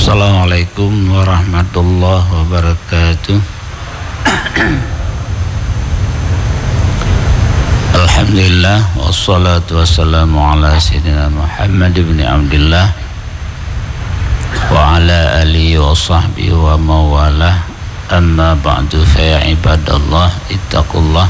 Assalamualaikum warahmatullahi wabarakatuh. Alhamdulillah wassalatu wassalamu ala sayyidina Muhammad ibn Abdillah wa ala alihi wa sahbihi wa mawalah. Amma ba'du, fa ya ibadallah ittaqullah.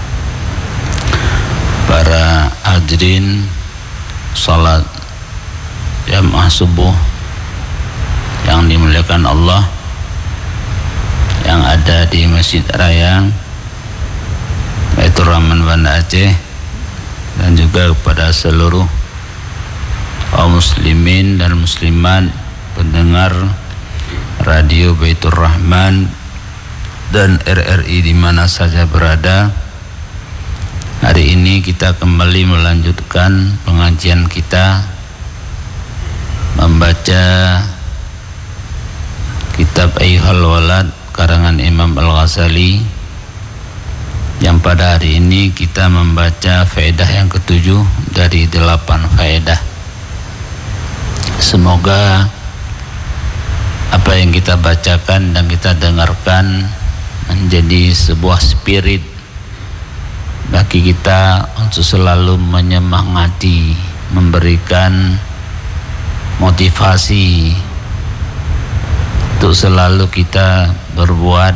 Para hadirin salat jamaah subuh yang dimuliakan Allah, yang ada di Masjid Raya Baitur Rahman Banda Aceh, dan juga kepada seluruh kaum muslimin dan muslimat pendengar radio Baitur Rahman dan RRI di mana saja berada. Hari ini kita kembali melanjutkan pengajian kita membaca kitab Ayyuhal Walad karangan Imam Al-Ghazali, yang pada hari ini kita membaca faedah yang ke-7 dari 8 faedah. Semoga apa yang kita bacakan dan kita dengarkan menjadi sebuah spirit bagi kita untuk selalu menyemangati, memberikan motivasi untuk selalu kita berbuat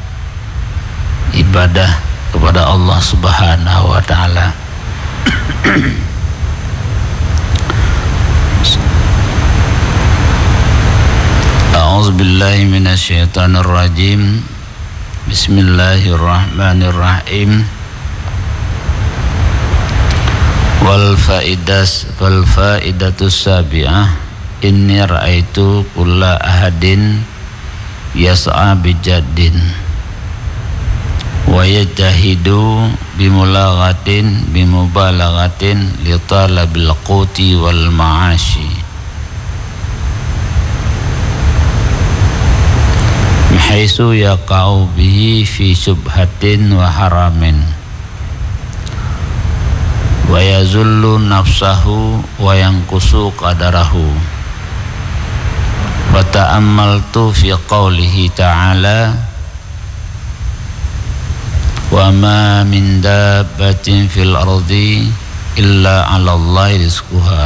ibadah kepada Allah Subhanahu wa taala. A'udzu billahi minasyaitonir rajim. Bismillahirrahmanirrahim. Wal faidatus sabi'ah. Inni ra'aitu kulla ahadin yas'a bijaddin wa yajahidu bimulaghatin bimubalaghatin li talabil quti wal ma'ashi bihaitsu yaqa'u bihi fi subhatin wa haramin wa yazullu nafsahu wa yanqusu qadarahu. Wa ta'ammaltu fi qawlihi ta'ala wa ma min dabbatin fil ardi illa 'ala Allahi rizquha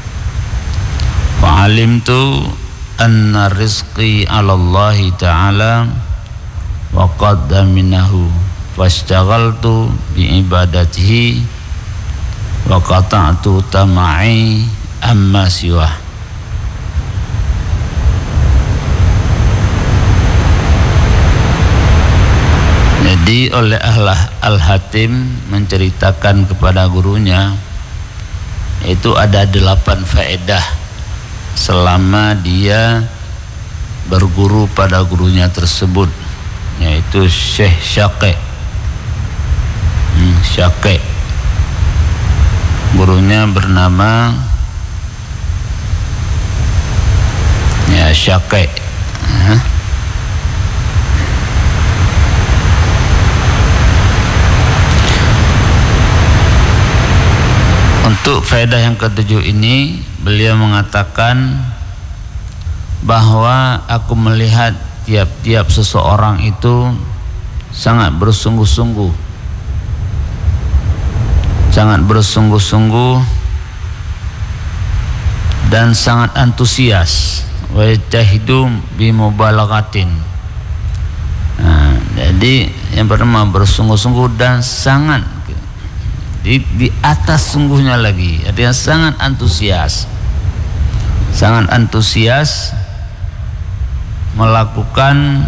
wa 'alimtu anna rizqi 'ala Allahi ta'ala wa qad daminahu fastaghaltu bi ibadatihi wa qata'tu tama'i amma siwah. Jadi oleh Al-Hatim menceritakan kepada gurunya, itu ada 8 faedah selama dia berguru pada gurunya tersebut, yaitu Syekh Syaqi. Syaqi gurunya bernama Syaqi. Untuk faedah yang ke-7 ini, beliau mengatakan bahwa aku melihat tiap-tiap seseorang itu sangat bersungguh-sungguh dan sangat antusias. Wa yajahidu bimubalaghatin. Jadi yang pertama bersungguh-sungguh dan sangat di atas sungguhnya lagi, artinya sangat antusias melakukan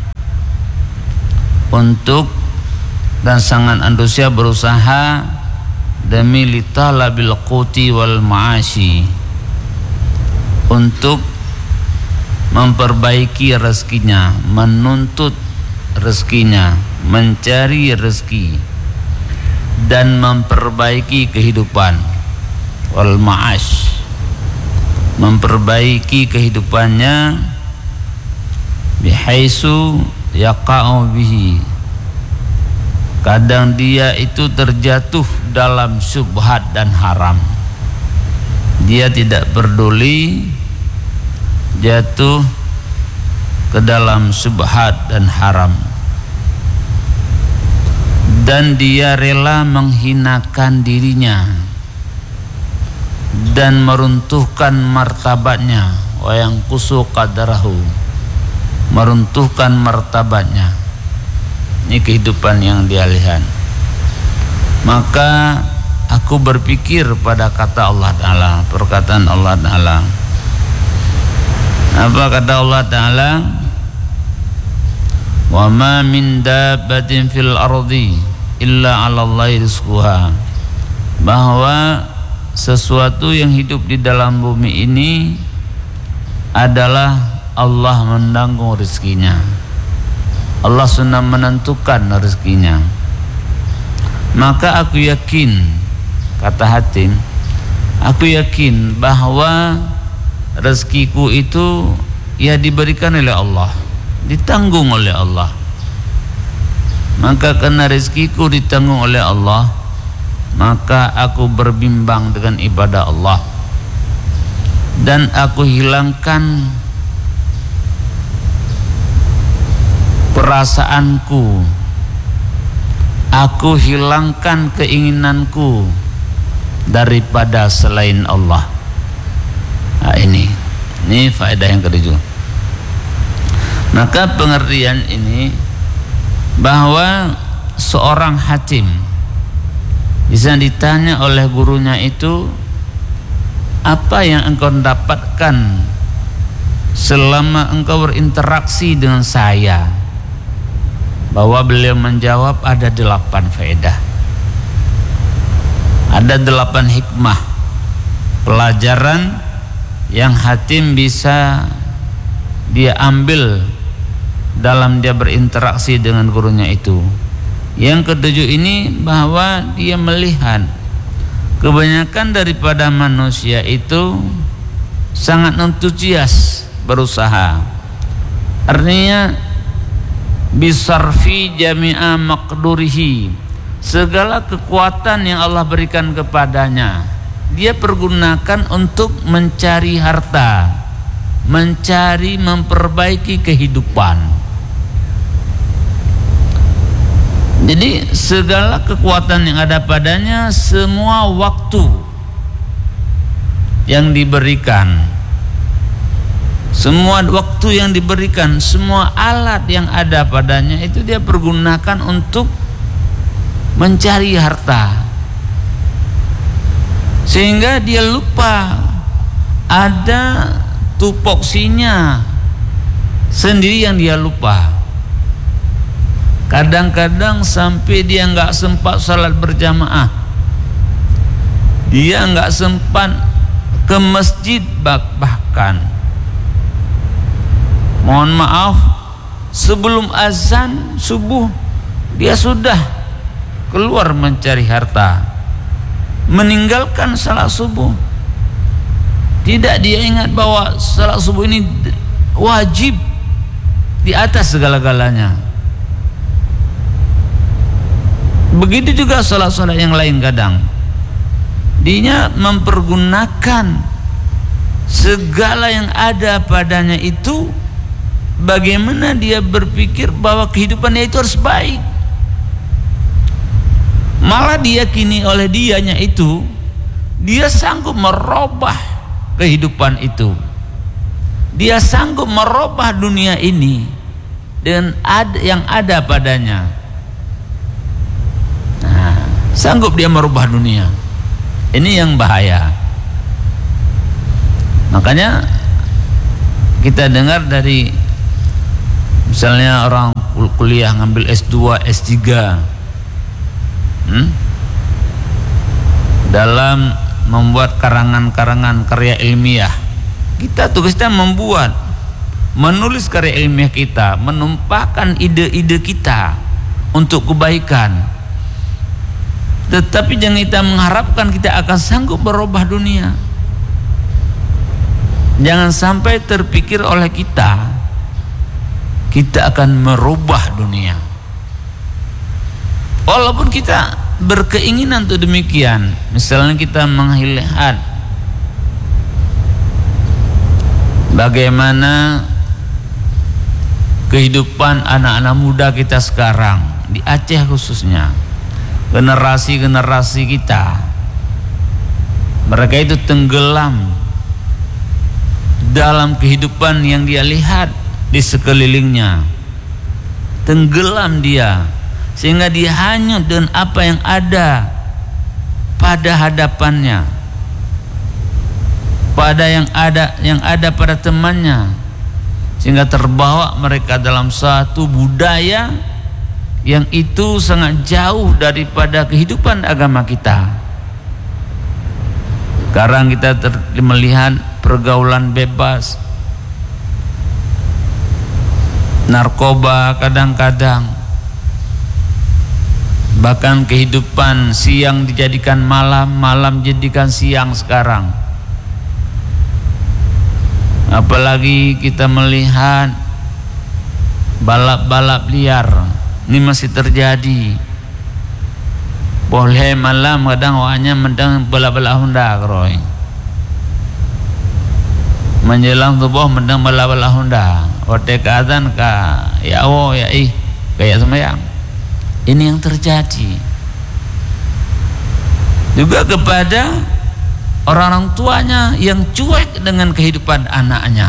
untuk, dan sangat antusias berusaha demi litalabil quti wal ma'ashi, untuk memperbaiki rezekinya, menuntut rezekinya, mencari rezeki dan memperbaiki kehidupan. Wal ma'ash, memperbaiki kehidupannya. Bihaitsu yaqa'u bihi, kadang dia itu terjatuh dalam syubhat dan haram. Dia tidak peduli jatuh ke dalam syubhat dan haram, dan dia rela menghinakan dirinya dan meruntuhkan martabatnya, wa yanqusu qadrahu, meruntuhkan martabatnya. Ini kehidupan yang dia lihat. Maka aku berpikir pada kata Allah Ta'ala, perkataan Allah Ta'ala. Apa kata Allah Ta'ala? Wa ma min dabbatin fil ardi illa 'ala Allahi rizquha, bahwa sesuatu yang hidup di dalam bumi ini adalah Allah menanggung rezekinya. Allah sudah menentukan rezekinya. Maka aku yakin, kata Hatim, aku yakin bahwa rezekiku itu ya diberikan oleh Allah, ditanggung oleh Allah. Maka karena rezekiku ditanggung oleh Allah, maka aku berbimbang dengan ibadah Allah, dan aku hilangkan perasaanku, aku hilangkan keinginanku daripada selain Allah. Nah, ini faedah yang ketujuh. Maka pengertian ini bahwa seorang hakim bisa ditanya oleh gurunya itu, apa yang engkau dapatkan selama engkau berinteraksi dengan saya? Bahwa beliau menjawab ada 8 faedah, ada 8 hikmah, pelajaran yang hakim bisa dia ambil dalam dia berinteraksi dengan gurunya itu. Yang ketujuh ini bahwa dia melihat kebanyakan daripada manusia itu sangat antusias berusaha, artinya bisarfi jami'a maqdurihi, segala kekuatan yang Allah berikan kepadanya dia pergunakan untuk mencari harta, mencari memperbaiki kehidupan. Jadi segala kekuatan yang ada padanya, semua waktu yang diberikan, semua waktu yang diberikan, semua alat yang ada padanya itu dia pergunakan untuk mencari harta, sehingga dia lupa ada tupoksinya sendiri yang dia lupa. Kadang-kadang sampai dia nggak sempat salat berjamaah, dia nggak sempat ke masjid, bahkan mohon maaf sebelum azan subuh dia sudah keluar mencari harta, meninggalkan salat subuh. Tidak dia ingat bahwa salat subuh ini wajib di atas segala-galanya. Begitu juga salat-salat yang lain, kadang dia mempergunakan segala yang ada padanya itu, bagaimana dia berpikir bahwa kehidupannya itu harus baik. Malah diyakini oleh dianya itu, dia sanggup merubah kehidupan itu, dia sanggup merubah dunia ini dengan yang ada padanya. Sanggup dia merubah dunia. Ini yang bahaya. Makanya kita dengar dari misalnya orang kuliah ngambil S2, S3 dalam membuat karangan-karangan karya ilmiah. Kita tugasnya membuat, menulis karya ilmiah kita, menumpahkan ide-ide kita untuk kebaikan. Tetapi jangan kita mengharapkan kita akan sanggup merubah dunia. Jangan sampai terpikir oleh kita akan merubah dunia. Walaupun kita berkeinginan untuk demikian. Misalnya kita melihat bagaimana kehidupan anak-anak muda kita sekarang di Aceh khususnya, generasi-generasi kita, mereka itu tenggelam dalam kehidupan yang dia lihat di sekelilingnya, tenggelam dia sehingga dia hanyut dengan apa yang ada pada hadapannya, pada yang ada pada temannya, sehingga terbawa mereka dalam satu budaya yang itu sangat jauh daripada kehidupan agama kita. Sekarang kita melihat pergaulan bebas, narkoba kadang-kadang, bahkan kehidupan siang dijadikan malam, malam dijadikan siang sekarang. Apalagi kita melihat balap-balap liar, ini masih terjadi. Boleh malam kadang awaknya mendang balap-balap Honda kroy. Menjelang subuh mendang balap-balap Honda. Waktu ke azan ka ya Allah ya kayak sembahyang. Ini yang terjadi. Juga kepada orang-orang tuanya yang cuek dengan kehidupan anaknya.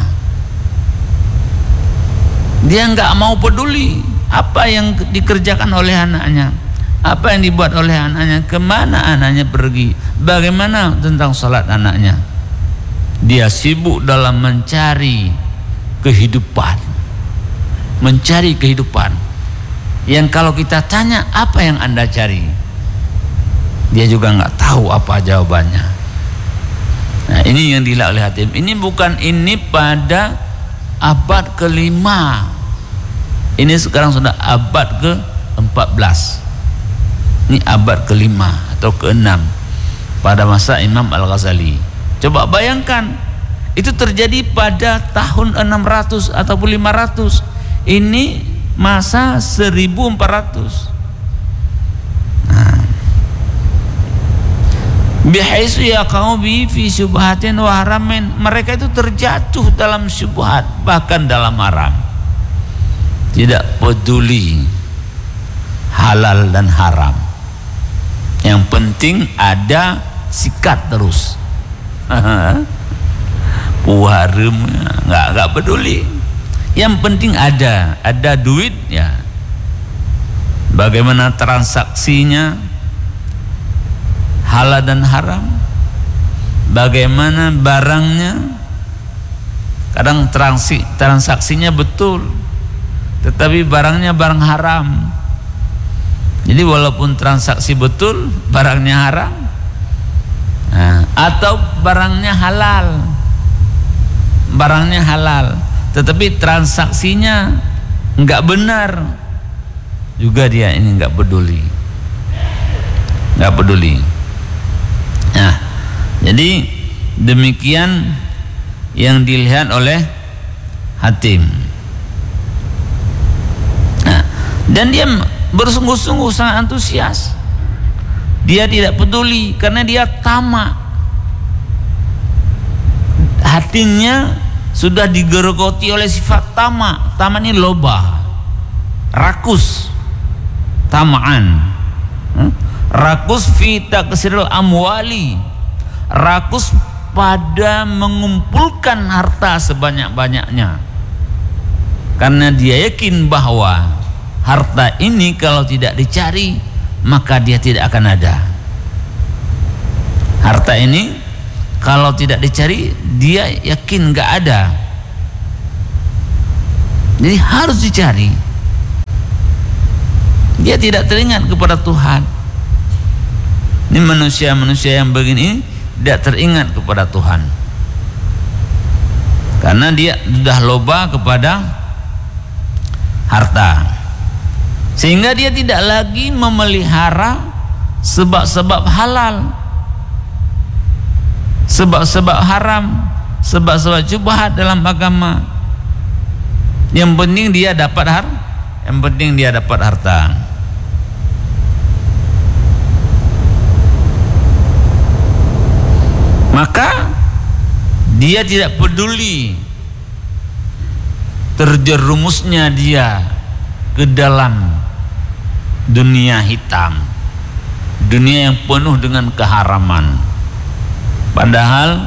Dia nggak mau peduli apa yang dikerjakan oleh anaknya, apa yang dibuat oleh anaknya, kemana anaknya pergi, bagaimana tentang salat anaknya. Dia sibuk dalam mencari kehidupan, mencari kehidupan. Yang kalau kita tanya apa yang Anda cari, dia juga nggak tahu apa jawabannya. Nah, ini yang dilihat oleh Hatim. Ini bukan ini pada abad ke-5. Ini sekarang sudah abad ke-14. Ini abad ke-5 atau ke-6 pada masa Imam Al-Ghazali. Coba bayangkan, itu terjadi pada tahun 600 ataupun 500. Ini masa 1400. Bihaisu yaqau bi fi syubhatin wa haramin, mereka itu terjatuh dalam syubhat bahkan dalam haram, tidak peduli halal dan haram, yang penting ada sikat terus. Puharem nggak peduli, yang penting ada duit ya, bagaimana transaksinya halal dan haram, bagaimana barangnya. Kadang transaksinya betul tetapi barangnya barang haram. Jadi walaupun transaksi betul barangnya haram, atau barangnya halal tetapi transaksinya enggak benar, juga dia ini enggak peduli. Nah, jadi demikian yang dilihat oleh Hatim. Nah, dan dia bersungguh-sungguh sangat antusias. Dia tidak peduli karena dia tamak. Hatinya sudah digerogoti oleh sifat tamak. Tamak ini loba, rakus, tamaan. Rakus fi taksiril amwali, rakus pada mengumpulkan harta sebanyak-banyaknya, karena dia yakin bahwa harta ini kalau tidak dicari maka dia tidak akan ada. Harta ini kalau tidak dicari dia yakin nggak ada, jadi harus dicari. Dia tidak teringat kepada Tuhan. Ini manusia-manusia yang begini tidak teringat kepada Tuhan, karena dia sudah loba kepada harta, sehingga dia tidak lagi memelihara sebab-sebab halal, sebab-sebab haram, sebab-sebab syubhat dalam agama. Yang penting dia dapat harta. Maka dia tidak peduli terjerumusnya dia ke dalam dunia hitam, dunia yang penuh dengan keharaman. Padahal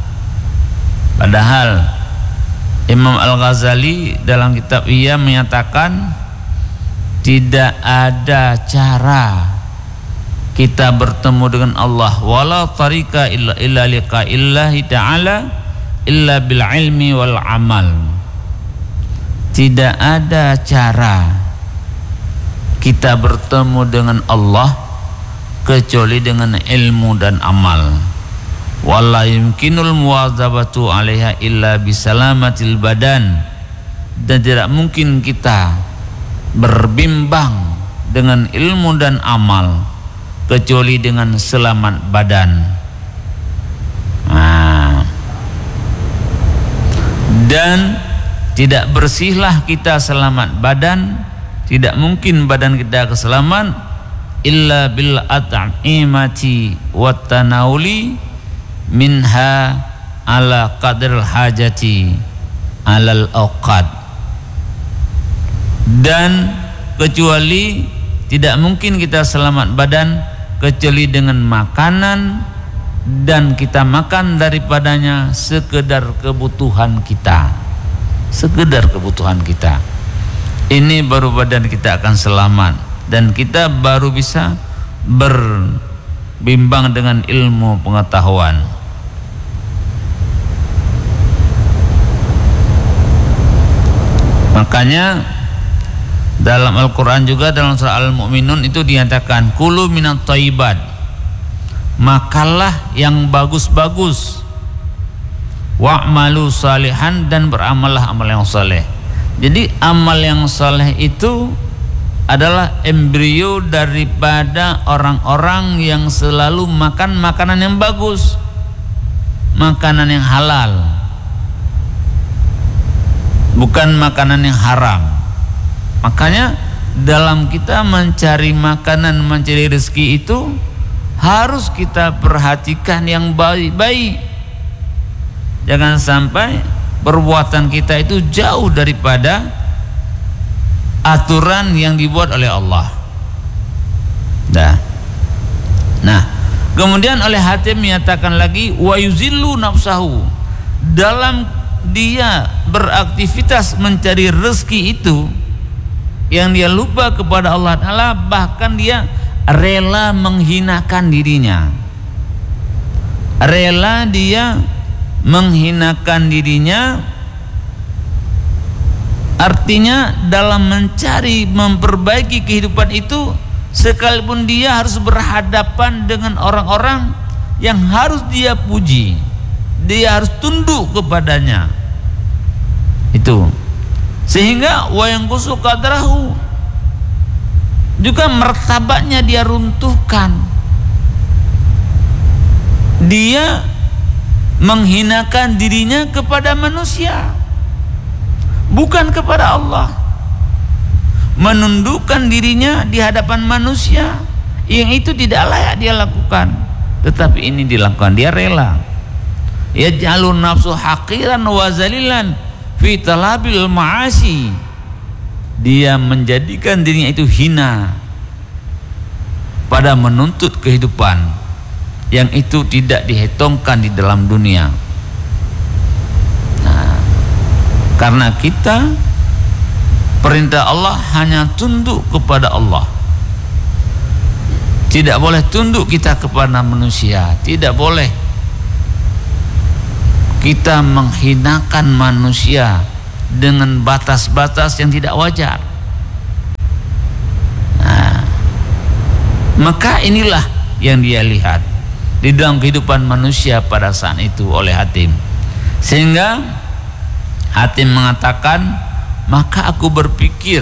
Imam Al-Ghazali dalam kitab Ihya menyatakan tidak ada cara kita bertemu dengan Allah wala tariqa illa liqa'illahi ta'ala illa bil ilmi wal amal. Tidak ada cara kita bertemu dengan Allah kecuali dengan ilmu dan amal. Wala yumkinul muwadzabatu 'alaiha illa bisalamatil badan. Dan tidak mungkin kita berbimbang dengan ilmu dan amal kecuali dengan selamat badan. Dan tidak bersihlah kita selamat badan, tidak mungkin badan kita keselamat illa bil at'imati wat tanawuli minha ala qadril hajati alal awqat. Dan kecuali tidak mungkin kita selamat badan kecuali dengan makanan, dan kita makan daripadanya sekedar kebutuhan kita, sekedar kebutuhan kita. Ini baru badan kita akan selamat, dan kita baru bisa berbimbang dengan ilmu pengetahuan. Makanya dalam Al-Quran juga dalam surah Al-Mu'minun itu dinyatakan kulu minat thayyibat, makalah yang bagus-bagus, wa'malu salihan, dan beramallah amal yang saleh. Jadi amal yang saleh itu adalah embrio daripada orang-orang yang selalu makan makanan yang bagus, makanan yang halal, bukan makanan yang haram. Makanya dalam kita mencari makanan, mencari rezeki itu harus kita perhatikan yang baik-baik. Jangan sampai perbuatan kita itu jauh daripada aturan yang dibuat oleh Allah. Nah, kemudian oleh Hatim menyatakan lagi wa yuzillu nafsahu, dalam dia beraktivitas mencari rezeki itu yang dia lupa kepada Allah Ta'ala, bahkan dia rela menghinakan dirinya, rela dia menghinakan dirinya. Artinya dalam mencari memperbaiki kehidupan itu, sekalipun dia harus berhadapan dengan orang-orang yang harus dia puji, dia harus tunduk kepadanya, itu sehingga wa yanqusu qadrahu, juga martabatnya dia runtuhkan. Dia menghinakan dirinya kepada manusia, bukan kepada Allah. Menundukkan dirinya di hadapan manusia yang itu tidak layak dia lakukan, tetapi ini dilakukan, dia rela. Yaj'alun nafsu haqiran wa zalilan fi talabil ma'asi, dia menjadikan dirinya itu hina pada menuntut kehidupan yang itu tidak dihitungkan di dalam dunia. Nah, karena kita perintah Allah hanya tunduk kepada Allah, tidak boleh tunduk kita kepada manusia, tidak boleh kita menghinakan manusia dengan batas-batas yang tidak wajar. Nah, maka inilah yang dia lihat di dalam kehidupan manusia pada saat itu oleh Hatim, sehingga Hatim mengatakan, maka aku berpikir,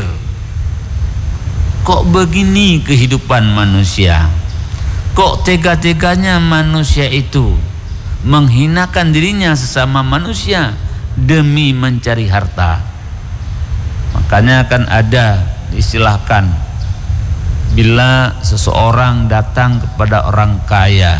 kok begini kehidupan manusia, kok tega-teganya manusia itu menghinakan dirinya sesama manusia demi mencari harta. Makanya akan ada diistilahkan, bila seseorang datang kepada orang kaya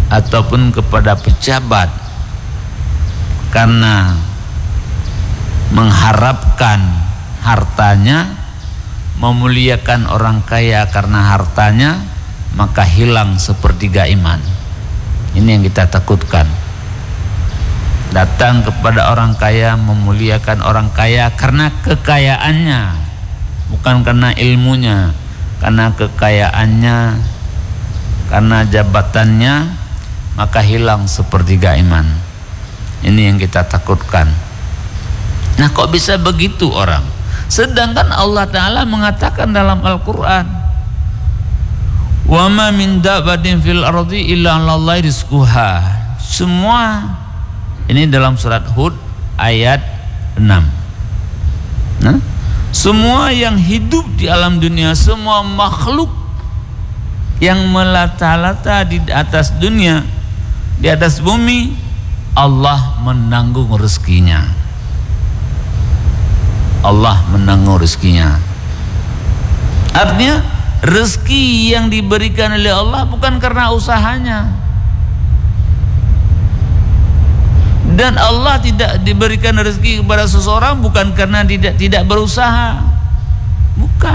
ataupun kepada pejabat karena mengharapkan hartanya, memuliakan orang kaya karena hartanya, maka hilang sepertiga iman. Ini yang kita takutkan. Datang kepada orang kaya, memuliakan orang kaya karena kekayaannya, bukan karena ilmunya, karena kekayaannya, karena jabatannya, maka hilang sepertiga iman. Ini yang kita takutkan. Nah, kok bisa begitu orang? Sedangkan Allah Ta'ala mengatakan dalam Al-Quran, wa ma min dabbatin fil ardi illa 'alallahi rizquha. Semua ini dalam surat Hud ayat 6. Nah, semua yang hidup di alam dunia, semua makhluk yang melata-lata di atas dunia, di atas bumi, Allah menanggung rezekinya. Allah menanggung rezekinya. Artinya rezeki yang diberikan oleh Allah bukan karena usahanya. Dan Allah tidak diberikan rezeki kepada seseorang bukan karena tidak berusaha. Bukan.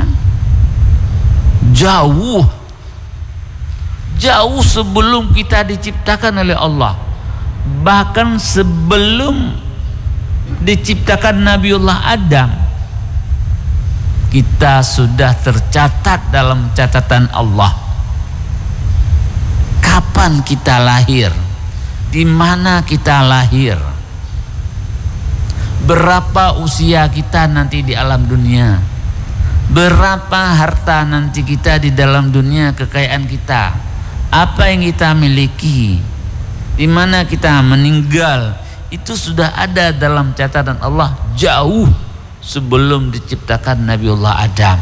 Jauh sebelum kita diciptakan oleh Allah. Bahkan sebelum diciptakan Nabiullah Adam, kita sudah tercatat dalam catatan Allah. Kapan kita lahir? Di mana kita lahir? Berapa usia kita nanti di alam dunia? Berapa harta nanti kita di dalam dunia, kekayaan kita? Apa yang kita miliki? Di mana kita meninggal? Itu sudah ada dalam catatan Allah jauh sebelum diciptakan Nabiullah Adam.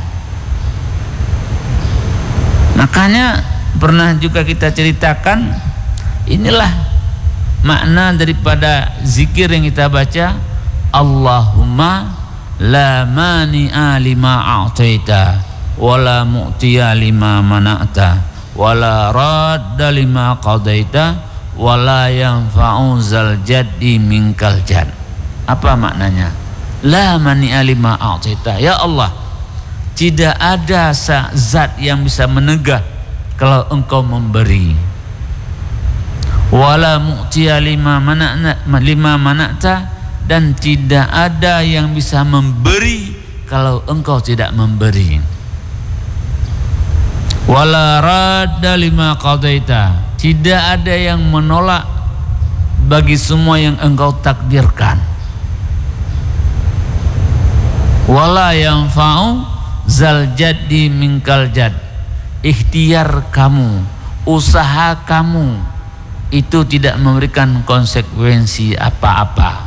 Makanya pernah juga kita ceritakan, inilah makna daripada zikir yang kita baca, Allahumma la mani'a lima a'taita wa la mu'tiya lima mana'ta wa la radda lima qadaita wa la yanfa'u zal jaddi minkal jad. Apa maknanya? La mani'a lima a'taita, ya Allah, tidak ada zat yang bisa menegah kalau engkau memberi. Wala mu'tiya lima mana'ta, dan tidak ada yang bisa memberi kalau engkau tidak memberi. Wala radda lima qadaita, tidak ada yang menolak bagi semua yang engkau takdirkan. Wala yanfa'u zal jaddi minkal jad, ikhtiar kamu, usaha kamu itu tidak memberikan konsekuensi apa-apa.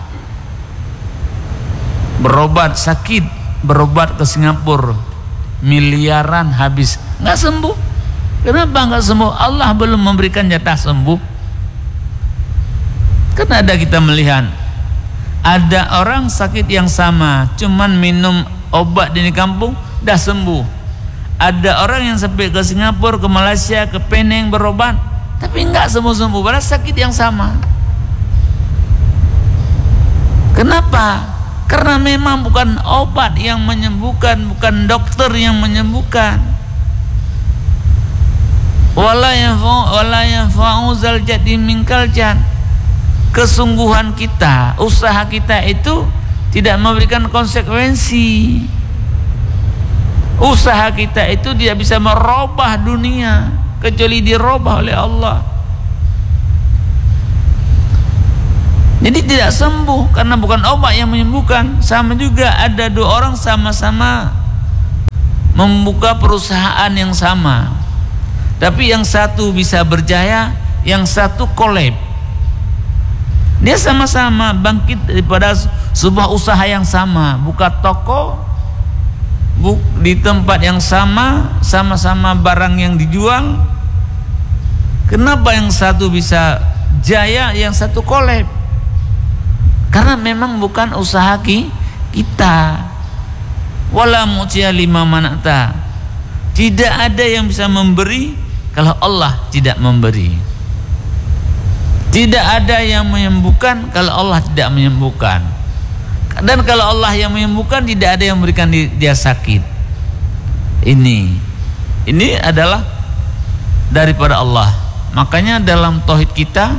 Berobat sakit, berobat ke Singapura, miliaran habis, nggak sembuh. Kenapa nggak sembuh? Allah belum memberikan jatah sembuh. Kan ada kita melihat, ada orang sakit yang sama, cuman minum obat di kampung, dah sembuh. Ada orang yang sampai ke Singapura, ke Malaysia, ke Penang berobat, tapi enggak sembuh-sembuh, padahal sakit yang sama. Kenapa? Karena memang bukan obat yang menyembuhkan, bukan dokter yang menyembuhkan. Wala yanfa'u zal jaddi minkal jad. Kesungguhan kita, usaha kita itu tidak memberikan konsekuensi. Usaha kita itu tidak bisa merubah dunia kecuali dirubah oleh Allah. Jadi tidak sembuh karena bukan obat yang menyembuhkan. Sama juga ada dua orang sama-sama membuka perusahaan yang sama, tapi yang satu bisa berjaya, yang satu kolab. Dia sama-sama bangkit daripada sebuah usaha yang sama, buka toko di tempat yang sama, sama-sama barang yang dijual. Kenapa yang satu bisa jaya, yang satu kolab? Karena memang bukan usaha kita. Wala mu'tiya lima mana'ta, tidak ada yang bisa memberi kalau Allah tidak memberi. Tidak ada yang menyembuhkan kalau Allah tidak menyembuhkan. Dan kalau Allah yang menyembuhkan, tidak ada yang memberikan dia sakit. Ini adalah daripada Allah. Makanya dalam tauhid kita,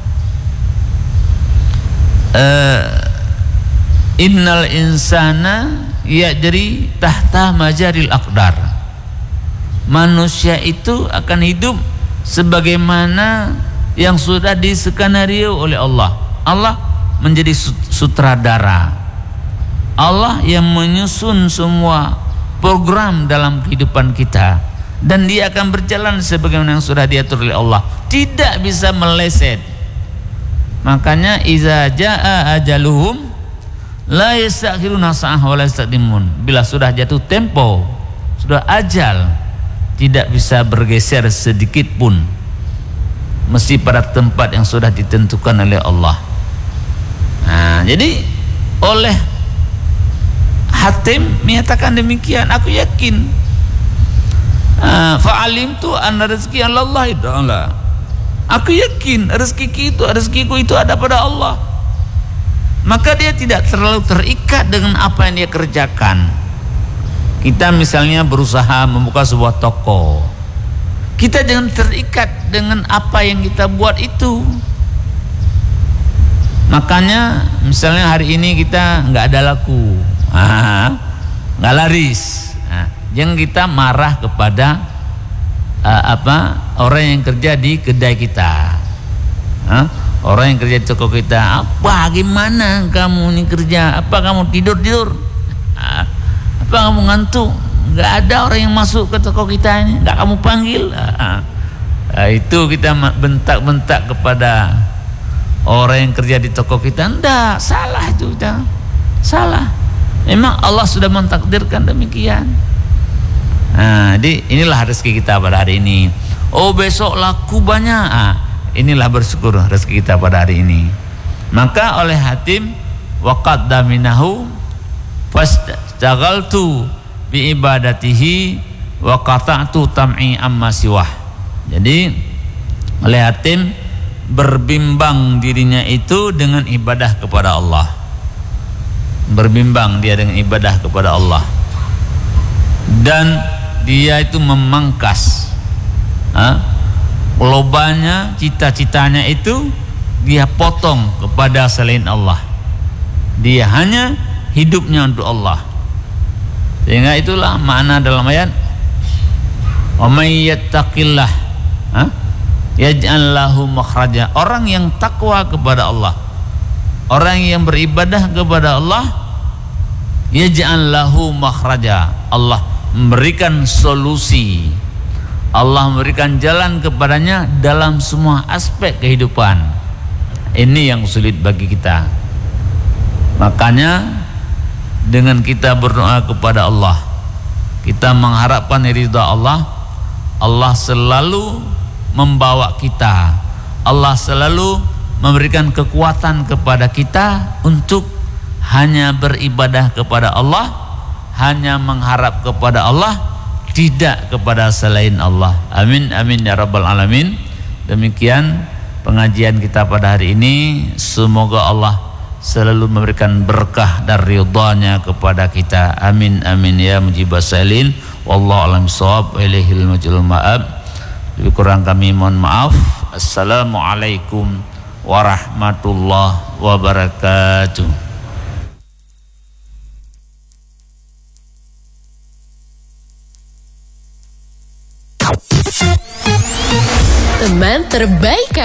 innal insana yajri tahta majaril aqdar. Manusia itu akan hidup sebagaimana yang sudah diskenario oleh Allah. Allah menjadi sutradara. Allah yang menyusun semua program dalam kehidupan kita, dan dia akan berjalan sebagaimana yang sudah diatur oleh Allah, tidak bisa meleset. Makanya iza jaa ajaluhum la yastakhiruna sa'ah wa la yastaqdimun. Bila sudah jatuh tempo, sudah ajal, tidak bisa bergeser sedikit pun, mesti pada tempat yang sudah ditentukan oleh Allah. Nah, jadi oleh Hatim menyatakan demikian, aku yakin. Fa'alim tu anna rezeki Allah ta'ala. Aku yakin rezekiku itu ada pada Allah. Maka dia tidak terlalu terikat dengan apa yang dia kerjakan. Kita misalnya berusaha membuka sebuah toko, kita jangan terikat dengan apa yang kita buat itu. Makanya misalnya hari ini kita nggak ada laku, nggak laris, jangan kita marah kepada orang yang kerja di kedai kita, orang yang kerja di toko kita. Bagaimana kamu ini kerja? Apa kamu tidur? Apa kamu ngantuk? Nggak ada orang yang masuk ke toko kita ini, nggak kamu panggil. Itu kita bentak-bentak kepada orang yang kerja di toko kita. Enggak, salah itu kita. Salah. Memang Allah sudah mentakdirkan demikian. Jadi inilah rezeki kita pada hari ini. Oh, besok laku banyak. Inilah bersyukur rezeki kita pada hari ini. Maka oleh Hatim, waqad daminahu fastagaltu bi ibadatihi wa qata'tu tam'i amma siwah. Jadi oleh Hatim berbimbang dirinya itu dengan ibadah kepada Allah. Berbimbang dia dengan ibadah kepada Allah, dan dia itu memangkas lobanya, cita-citanya itu dia potong kepada selain Allah. Dia hanya hidupnya untuk Allah. Sehingga itulah makna dalam ayat, wa may yattaqillah yaj'al lahu makhraja. Orang yang takwa kepada Allah, orang yang beribadah kepada Allah, yaj'al lahu makhraja. Allah memberikan solusi, Allah memberikan jalan kepadanya dalam semua aspek kehidupan. Ini yang sulit bagi kita. Makanya dengan kita berdoa kepada Allah, kita mengharapkan ridha Allah, Allah selalu membawa kita, Allah selalu memberikan kekuatan kepada kita untuk hanya beribadah kepada Allah, hanya mengharap kepada Allah, tidak kepada selain Allah. Amin amin ya rabbal alamin. Demikian pengajian kita pada hari ini. Semoga Allah selalu memberikan berkah dan ridhanya kepada kita. Amin amin ya mujibas sailin. Wallahu a'lam bishawab. Ilaihil majul ma'ab. Lebih kurang kami mohon maaf. Assalamualaikum warahmatullahi wabarakatuh. Teman terbaik